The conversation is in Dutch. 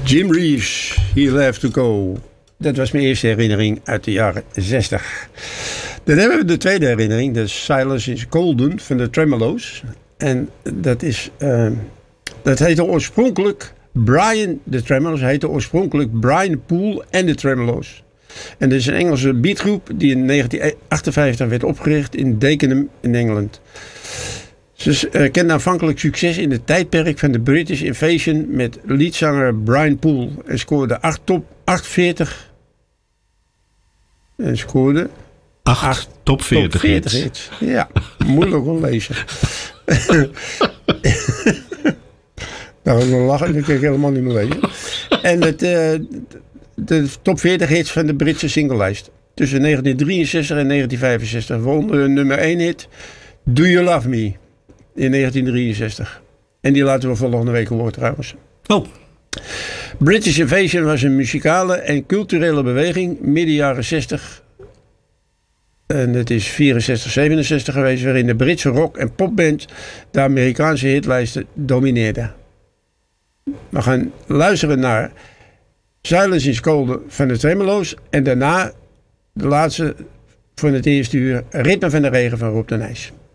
Jim Reeves, He Left to Go. Dat was mijn eerste herinnering uit de jaren 60. Dan hebben we de tweede herinnering. De Silence is Golden van de Tremeloes. En dat is... dat heette oorspronkelijk... de Tremeloes heette oorspronkelijk Brian Poole en de Tremeloes. En dat is een Engelse beatgroep die in 1958 werd opgericht in Dagenham in Engeland. Ze kenden aanvankelijk succes in het tijdperk van de British Invasion met leadzanger Brian Poole. En scoorde 840. En scoorde 8 top 40 hits. Ja, moeilijk om lezen. Nou, ik lachen, dat kan ik helemaal niet meer lezen. En de top 40 hits van de Britse singlelijst. Tussen 1963 en 1965 won de nummer 1 hit Do You Love Me in 1963. En die laten we volgende week horen trouwens. Oh. British Invasion was een muzikale en culturele beweging midden jaren 60. En het is 64, 67 geweest, waarin de Britse rock- en popband de Amerikaanse hitlijsten domineerden. We gaan luisteren naar Silence is Golden van de Tremeloes. En daarna de laatste van het eerste uur, Ritme van de Regen van Rob de Nijs.